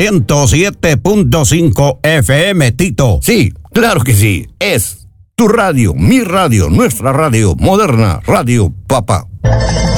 107.5 FM, Tito. Sí, claro que sí. Es tu radio, mi radio, nuestra radio, moderna, Radio Papá.